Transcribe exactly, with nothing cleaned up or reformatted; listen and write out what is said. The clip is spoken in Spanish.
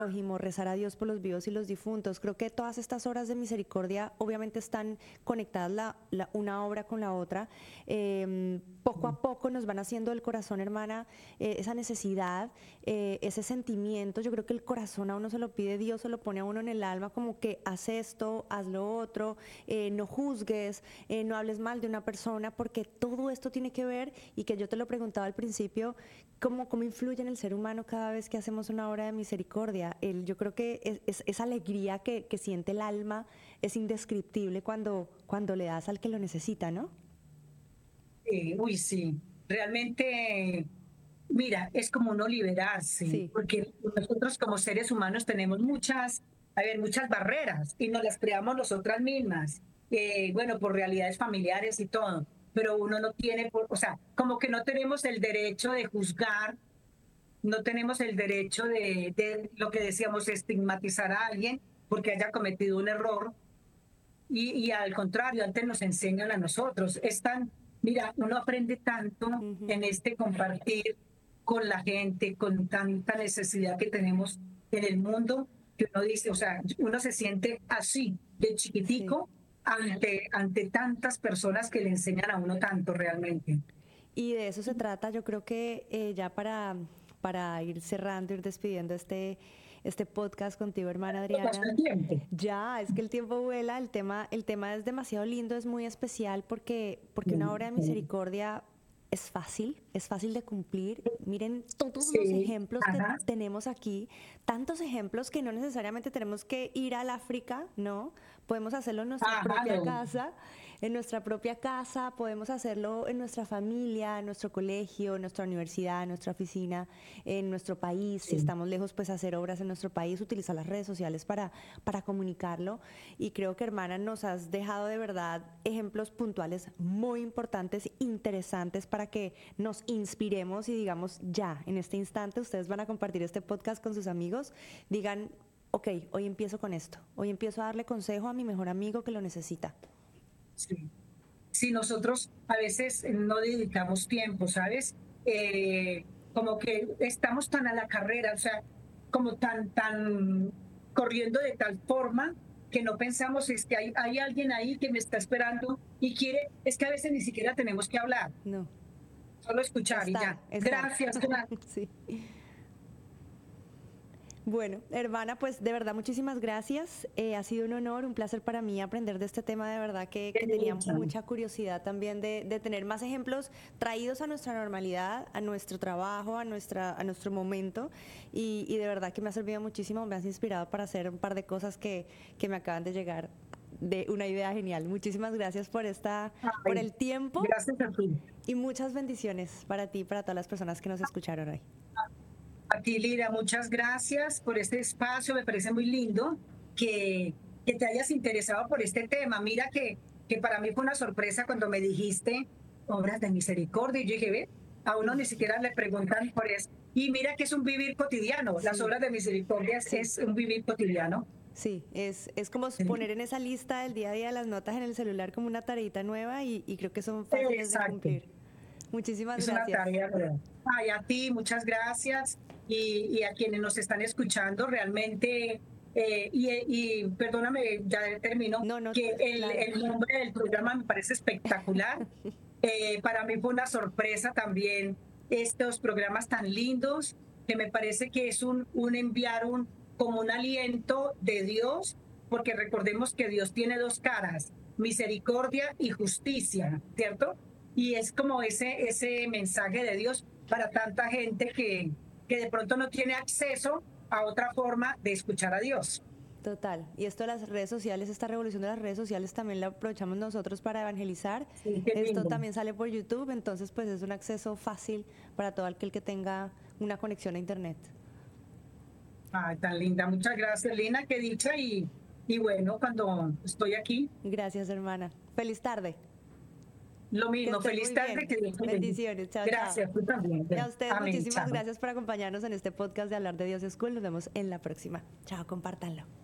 prójimo, rezar a Dios por los vivos y los difuntos. Creo que todas estas obras de misericordia obviamente están conectadas la, la, una obra con la otra. Eh, poco a poco nos van haciendo el corazón, hermana, eh, esa necesidad, eh, ese sentimiento. Yo creo que el corazón a uno se lo pide Dios, se lo pone a uno en el alma, como que haz esto, haz lo otro, eh, no juzgues, eh, no hables mal de una persona, porque todo esto tiene que ver, y que yo te lo preguntaba al principio, cómo, cómo influye en el ser humano cada vez que hacemos una obra de misericordia. El, yo creo que es, es, esa alegría que, que siente el alma es indescriptible cuando, cuando le das al que lo necesita, ¿no? Eh, uy, sí, realmente, mira, es como uno liberarse, Sí. porque nosotros como seres humanos tenemos muchas, a ver, muchas barreras y nos las creamos nosotras mismas, eh, bueno, por realidades familiares y todo, pero uno no tiene, por, o sea, como que no tenemos el derecho de juzgar, no tenemos el derecho de, de lo que decíamos, estigmatizar a alguien porque haya cometido un error. Y, y al contrario, antes nos enseñan a nosotros. Es tan, mira, uno aprende tanto Uh-huh. en este compartir con la gente, con tanta necesidad que tenemos en el mundo, que uno dice, o sea, uno se siente así, de Sí. chiquitico, ante, ante tantas personas que le enseñan a uno tanto realmente. Y de eso se trata. Yo creo que eh, ya para, para ir cerrando, ir despidiendo este, este podcast contigo, hermana ¿Cómo pasó Adriana. el tiempo? Ya, es que el tiempo vuela, el tema, el tema es demasiado lindo, es muy especial porque, porque una obra de misericordia es fácil, es fácil de cumplir. Miren todos los Sí, ejemplos que ajá, tenemos aquí, tantos ejemplos que no necesariamente tenemos que ir al África, ¿no? Podemos hacerlo en nuestra ajá, propia no. casa, en nuestra propia casa, podemos hacerlo en nuestra familia, en nuestro colegio, en nuestra universidad, en nuestra oficina, en nuestro país. Si Sí. estamos lejos, pues hacer obras en nuestro país, utilizar las redes sociales para, para comunicarlo. Y creo que, hermana, nos has dejado de verdad ejemplos puntuales muy importantes, interesantes, para que nos inspiremos y digamos, ya, en este instante ustedes van a compartir este podcast con sus amigos, digan, ok, hoy empiezo con esto, hoy empiezo a darle consejo a mi mejor amigo que lo necesita. Sí. Si nosotros a veces no dedicamos tiempo, ¿sabes? Eh, como que estamos tan a la carrera, o sea, como tan, tan corriendo de tal forma que no pensamos es que hay, hay alguien ahí que me está esperando y quiere, es que a veces ni siquiera tenemos que hablar, No, solo escuchar y estar, ya. estar. Gracias, Jonathan. Sí. Bueno, hermana, pues de verdad muchísimas gracias. Eh, ha sido un honor, un placer para mí aprender de este tema. De verdad que, que tenía mucha curiosidad también de, de tener más ejemplos traídos a nuestra normalidad, a nuestro trabajo, a, nuestra, a nuestro momento. Y, y de verdad que me ha servido muchísimo, me has inspirado para hacer un par de cosas que, que me acaban de llegar de una idea genial. Muchísimas gracias por, esta, por Ay, el tiempo gracias a ti. y muchas bendiciones para ti y para todas las personas que nos escucharon hoy. A ti, Lira, muchas gracias por este espacio. Me parece muy lindo que, que te hayas interesado por este tema. Mira que, que para mí fue una sorpresa cuando me dijiste obras de misericordia. Y yo dije, ve, a uno ni siquiera le preguntan por eso. Y mira que es un vivir cotidiano. Las Sí, obras de misericordia es, sí. es un vivir cotidiano. Sí, es, es como Sí. poner en esa lista del día a día las notas en el celular como una tareita nueva y, y creo que son fáciles de Exacto. cumplir. Muchísimas Es una gracias. tarea real. Ay, a ti, muchas gracias. Y, y a quienes nos están escuchando, realmente, eh, y, y perdóname, ya termino, No, no, que el, claro. el nombre del programa me parece espectacular. Eh, para mí fue una sorpresa también estos programas tan lindos, que me parece que es un, un enviar un, como un aliento de Dios, porque recordemos que Dios tiene dos caras, misericordia y justicia, ¿cierto? Y es como ese, ese mensaje de Dios para tanta gente que, que de pronto no tiene acceso a otra forma de escuchar a Dios. Total. Y esto de las redes sociales, esta revolución de las redes sociales también la aprovechamos nosotros para evangelizar. Sí, qué Esto lindo. también sale por YouTube, entonces pues es un acceso fácil para todo aquel que tenga una conexión a Internet. Ay, tan linda. Muchas gracias, Lina, qué dicha. Y, y bueno, cuando estoy aquí, Gracias, hermana. Feliz tarde. lo Que mismo. estés Feliz muy tarde, bien. que Dios te bendiga. Bendiciones. Chao, chao. Gracias, tú también. Y a ustedes Amén, muchísimas chao. gracias por acompañarnos en este podcast de Hablar de Dios School. Nos vemos en la próxima. Chao, compártanlo.